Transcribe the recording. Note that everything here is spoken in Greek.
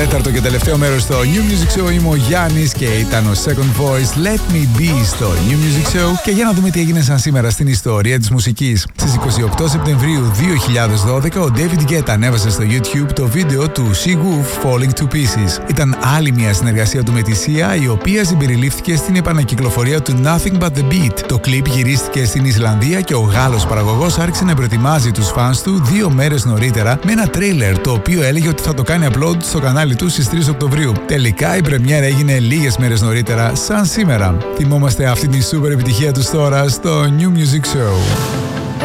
Τέταρτο και τελευταίο μέρος στο New Music Show. Είμαι ο Γιάννης και ήταν ο Second Voice Let Me Be στο New Music Show. Και για να δούμε τι έγινε σαν σήμερα στην ιστορία της μουσικής. Στις 28 Σεπτεμβρίου 2012 ο David Guetta ανέβασε στο YouTube το βίντεο του She Wolf Falling to Pieces. Ήταν άλλη μια συνεργασία του με τη Sia, η οποία συμπεριλήφθηκε στην επανακυκλοφορία του Nothing But The Beat. Το κλιπ γυρίστηκε στην Ισλανδία και ο Γάλλος παραγωγός άρχισε να προετοιμάζει τους φανς του 2 μέρες νωρίτερα με ένα τρέιλερ το οποίο έλεγε ότι θα το κάνει upload στο κανάλι του στις 3 Οκτωβρίου. Τελικά η πρεμιέρα έγινε λίγες μέρες νωρίτερα, σαν σήμερα. Θυμόμαστε αυτή τη σούπερ επιτυχία του τώρα στο New Music Show.